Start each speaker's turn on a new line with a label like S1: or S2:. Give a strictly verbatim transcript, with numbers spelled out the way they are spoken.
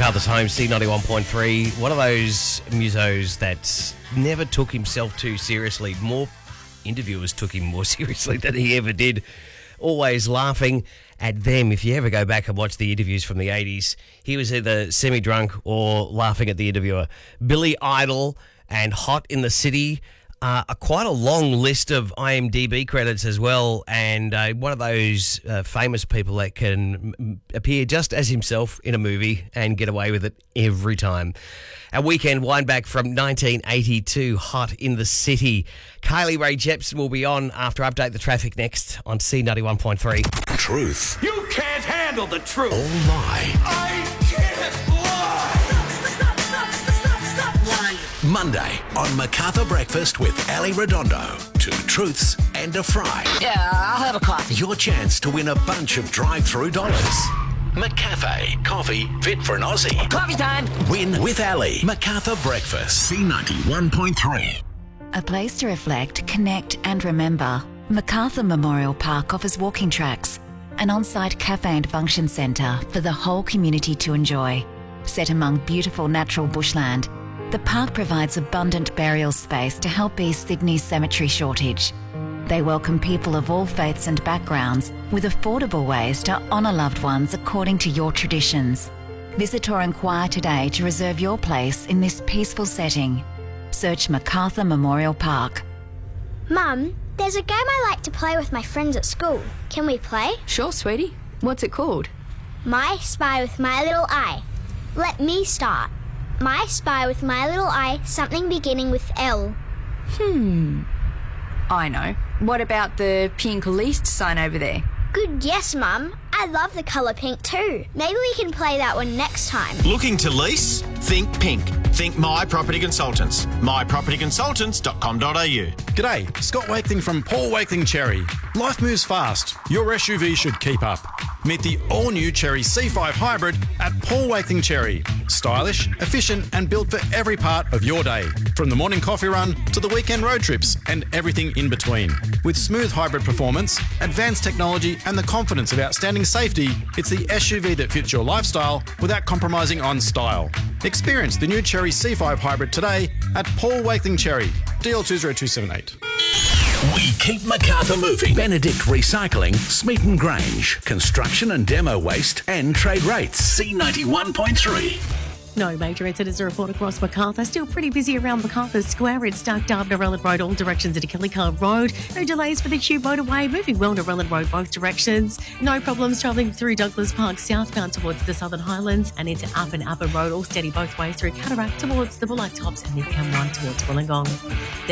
S1: MacArthur's Home, C ninety-one point three. One of those musos that never took himself too seriously. More interviewers took him more seriously than he ever did. Always laughing at them. If you ever go back and watch the interviews from the eighties, he was either semi-drunk or laughing at the interviewer. Billy Idol and Hot in the City. Uh, a quite a long list of I M D B credits as well, and uh, one of those uh, famous people that can m- appear just as himself in a movie and get away with it every time. A weekend wind back from nineteen eighty-two, Hot in the City. Kylie Rae Jepsen will be on after Update the Traffic next on C ninety-one point three.
S2: Truth.
S3: You can't handle the truth.
S2: Or lie.
S3: I can't lie.
S2: Monday on MacArthur Breakfast with Ali Redondo. Two truths and a fry.
S4: Yeah, I'll have a coffee.
S2: Your chance to win a bunch of drive-through dollars. McCafe. Coffee fit for an Aussie.
S4: Coffee time.
S2: Win with Ali. MacArthur Breakfast. C ninety-one point three.
S5: A place to reflect, connect and remember. MacArthur Memorial Park offers walking tracks, an on-site cafe and function centre for the whole community to enjoy. Set among beautiful natural bushland, the park provides abundant burial space to help ease Sydney's cemetery shortage. They welcome people of all faiths and backgrounds with affordable ways to honour loved ones according to your traditions. Visit or inquire today to reserve your place in this peaceful setting. Search MacArthur Memorial Park.
S6: Mum, there's a game I like to play with my friends at school. Can we play?
S7: Sure, sweetie. What's it called?
S6: My Spy with My Little Eye. Let me start. My Spy with My Little Eye, something beginning with L.
S7: Hmm. I know. What about the pink leased sign over there?
S6: Good guess, Mum. I love the colour pink too. Maybe we can play that one next time.
S8: Looking to lease? Think pink. Think My Property Consultants. my property consultants dot com dot a u.
S9: G'day, Scott Wakeling from Paul Wakeling Cherry. Life moves fast. Your S U V should keep up. Meet the all-new Cherry C five Hybrid at Paul Wakeling Cherry. Stylish, efficient and built for every part of your day. From the morning coffee run to the weekend road trips and everything in between. With smooth hybrid performance, advanced technology and the confidence of outstanding safety, it's the S U V that fits your lifestyle without compromising on style. Experience the new Cherry C five Hybrid today at Paul Wakeling Cherry. D L two zero two seven eight.
S2: We keep MacArthur moving. Benedict Recycling, Smeaton Grange. Construction and demo waste and trade rates. C ninety-one point three.
S10: No major incidents to report across MacArthur. Still pretty busy around MacArthur Square. It's stuck up Narellan Road, all directions into Killycar Road. No delays for the Tube motorway, moving well Narellan Road both directions. No problems travelling through Douglas Park southbound towards the Southern Highlands and into Up and Upper Road, all steady both ways through Cataract towards the Bullard Tops and Midcam one towards Wollongong.